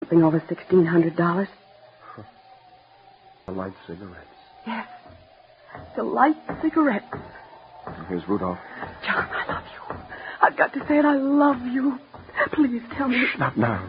Something over $1,600. A light cigarettes. Yes. To light cigarettes. Here's Rudolph. John, I love you. I've got to say it. I love you. Please tell me. Shh, not now.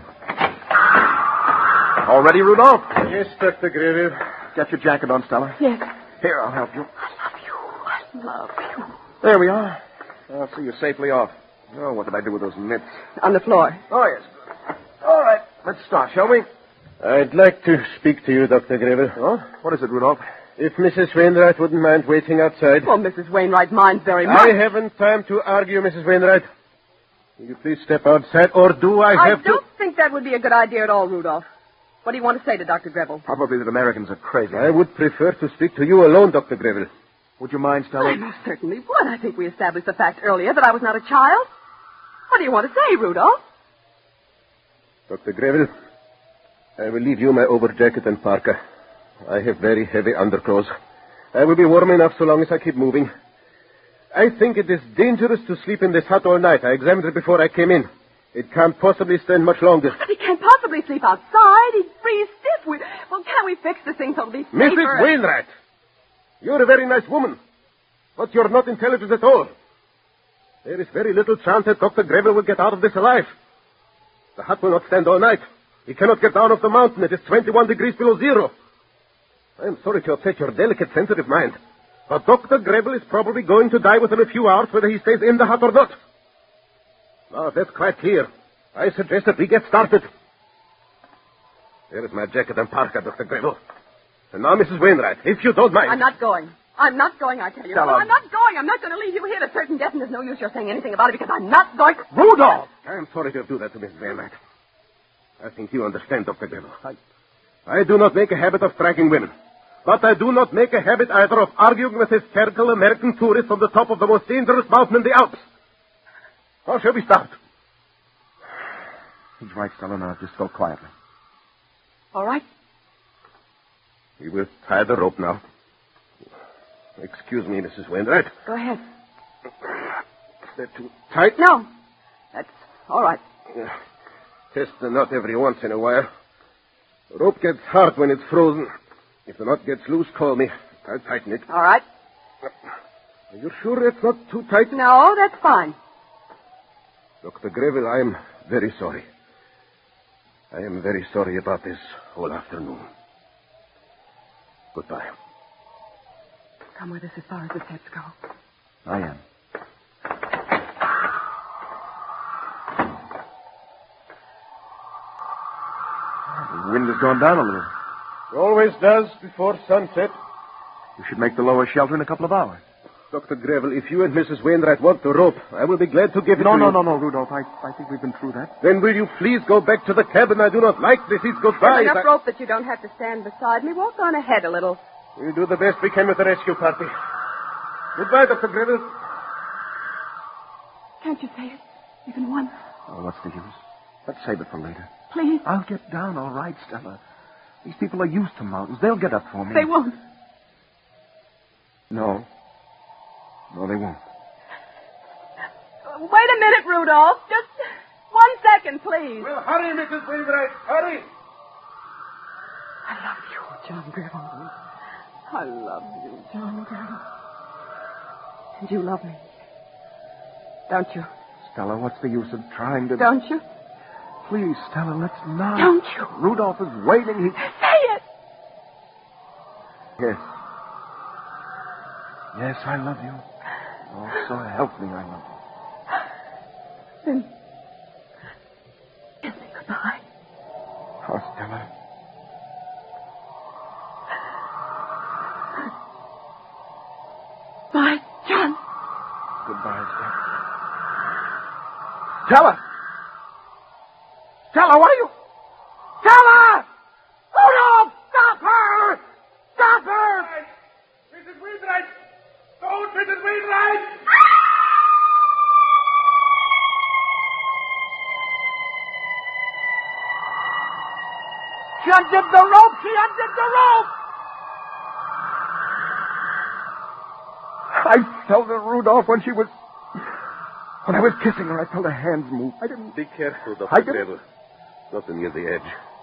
All ready, Rudolph? Yes, Dr. Greville. Get your jacket on, Stella. Yes. Here, I'll help you. I love you. There we are. I'll see you safely off. Oh, what did I do with those mitts? On the floor. Oh, yes. All right, let's start, shall we? I'd like to speak to you, Dr. Greville. Oh? What is it, Rudolph? If Mrs. Wainwright wouldn't mind waiting outside. Well, Mrs. Wainwright minds very much. I haven't time to argue, Mrs. Wainwright. Will you please step outside, or do I have to... I don't think that would be a good idea at all, Rudolph. What do you want to say to Dr. Greville? Probably that Americans are crazy. I would prefer to speak to you alone, Dr. Greville. Would you mind, Stella? I most certainly would. I think we established the fact earlier that I was not a child. What do you want to say, Rudolph? Dr. Greville, I will leave you my overjacket and parka. I have very heavy underclothes. I will be warm enough so long as I keep moving. I think it is dangerous to sleep in this hut all night. I examined it before I came in. It can't possibly stand much longer. But he can't possibly sleep outside. He'd freeze stiff. Well, can't we fix the thing so it'll be safer? Mrs. Wainwright, you're a very nice woman, but you're not intelligent at all. There is very little chance that Dr. Greville will get out of this alive. The hut will not stand all night. He cannot get down off the mountain. It is 21 degrees below zero. I am sorry to upset your delicate, sensitive mind, but Dr. Greville is probably going to die within a few hours whether he stays in the hut or not. Now, if that's quite clear, I suggest that we get started. There is my jacket and parka, Dr. Greville. And now, Mrs. Wainwright, if you don't mind... I'm not going. I'm not going, I tell you. Stella. No, I'm not going. I'm not going to leave you here to certain death, and there's no use you're saying anything about it because I'm not going... Rudolph! I am sorry to do that to Mrs. Wainwright. I think you understand, Dr. Greville. I do not make a habit of striking women. But I do not make a habit either of arguing with hysterical American tourists on the top of the most dangerous mountain in the Alps. How shall we start? He's right, Stella. Now, just go quietly. All right. We will tie the rope now. Excuse me, Mrs. Wainwright. Go ahead. Is that too tight? No. That's all right. Test the knot every once in a while. The rope gets hard when it's frozen. If the knot gets loose, call me. I'll tighten it. All right. Are you sure it's not too tight? No, that's fine. Dr. Greville, I am very sorry. I am very sorry about this whole afternoon. Goodbye. Come with us as far as the steps go. I am. The wind has gone down a little. It always does before sunset. We should make the lower shelter in a couple of hours. Dr. Greville, if you and Mrs. Wainwright want the rope, I will be glad to give it to you. No, Rudolph. I think we've been through that. Then will you please go back to the cabin? I do not like this. It's goodbye. There's enough rope that you don't have to stand beside me. Walk on ahead a little. We'll do the best we can with the rescue party. Goodbye, Dr. Greville. Can't you say it? Even once. Oh, what's the use? Let's save it for later. Please. I'll get down all right, Stella. These people are used to mountains. They'll get up for me. They won't. No. No, they won't. Wait a minute, Rudolph. Just 1 second, please. Well, hurry, Mrs. Wainwright. Hurry. I love you, John Greville. I love you, John Greville. And you love me. Don't you? Stella, what's the use of trying to... Don't you? Please, Stella, let's not. Don't you? Rudolph is waiting. Say it. Yes. Yes, I love you. Oh, so help me, I love you. Then kiss me goodbye. Oh, Stella. Bye, John. Goodbye, Stella. Stella! Stella, what are you... Stella! Rudolph! Stop her! Stop her! Mrs. Wainwright! Don't, Mrs. Wainwright! She undid the rope! She undid the rope! I felt her, Rudolph, when I was kissing her. I felt her hands move. I didn't... Be careful, Dr. I didn't- Greville. Not near the edge.